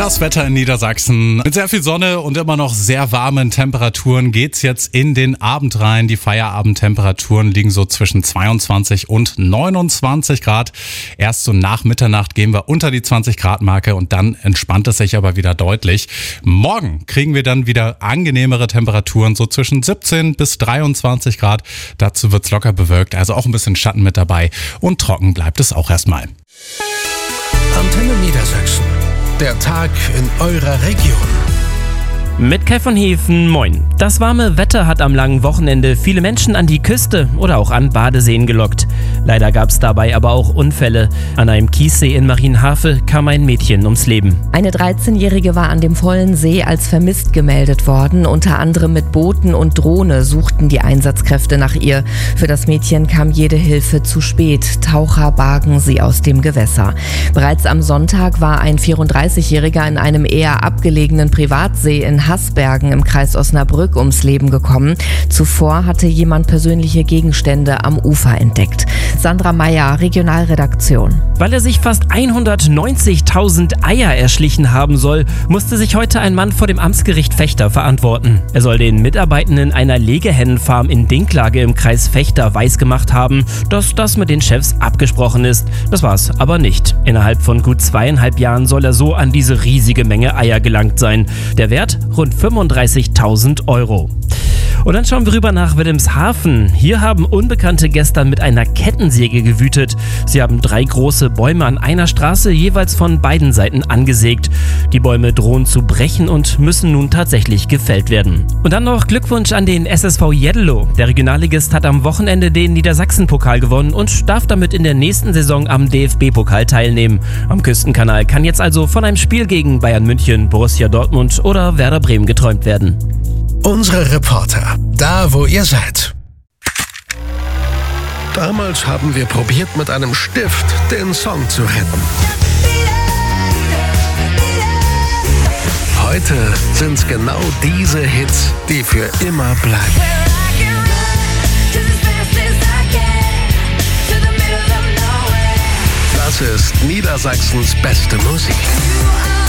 Das Wetter in Niedersachsen mit sehr viel Sonne und immer noch sehr warmen Temperaturen geht's jetzt in den Abend rein. Die Feierabendtemperaturen liegen so zwischen 22 und 29 Grad. Erst so nach Mitternacht gehen wir unter die 20 Grad Marke und dann entspannt es sich aber wieder deutlich. Morgen kriegen wir dann wieder angenehmere Temperaturen, so zwischen 17 bis 23 Grad. Dazu wird's locker bewölkt, also auch ein bisschen Schatten mit dabei und trocken bleibt es auch erstmal. Antenne Niedersachsen. Der Tag in eurer Region. Mit Kai von Hefen, moin. Das warme Wetter hat am langen Wochenende viele Menschen an die Küste oder auch an Badeseen gelockt. Leider gab es dabei aber auch Unfälle. An einem Kiessee in Marienhavel kam ein Mädchen ums Leben. Eine 13-Jährige war an dem vollen See als vermisst gemeldet worden. Unter anderem mit Booten und Drohne suchten die Einsatzkräfte nach ihr. Für das Mädchen kam jede Hilfe zu spät. Taucher bargen sie aus dem Gewässer. Bereits am Sonntag war ein 34-Jähriger in einem eher abgelegenen Privatsee in Haßbergen im Kreis Osnabrück ums Leben gekommen. Zuvor hatte jemand persönliche Gegenstände am Ufer entdeckt. Sandra Meyer, Regionalredaktion. Weil er sich fast 190.000 Eier erschlichen haben soll, musste sich heute ein Mann vor dem Amtsgericht Vechta verantworten. Er soll den Mitarbeitenden einer Legehennenfarm in Dinklage im Kreis Vechta weisgemacht haben, dass das mit den Chefs abgesprochen ist. Das war's aber nicht. Innerhalb von gut 2,5 Jahren soll er so an diese riesige Menge Eier gelangt sein. Der Wert? Rund 35.000 Euro. Und dann schauen wir rüber nach Wilhelmshaven. Hier haben Unbekannte gestern mit einer Kettensäge gewütet. Sie haben 3 große Bäume an einer Straße jeweils von beiden Seiten angesägt. Die Bäume drohen zu brechen und müssen nun tatsächlich gefällt werden. Und dann noch Glückwunsch an den SSV Jeddelo. Der Regionalligist hat am Wochenende den Niedersachsen-Pokal gewonnen und darf damit in der nächsten Saison am DFB-Pokal teilnehmen. Am Küstenkanal kann jetzt also von einem Spiel gegen Bayern München, Borussia Dortmund oder Werder Bremen geträumt werden. Unsere Reporter, da wo ihr seid. Damals haben wir probiert, mit einem Stift den Song zu retten. Heute sind's genau diese Hits, die für immer bleiben. Das ist Niedersachsens beste Musik.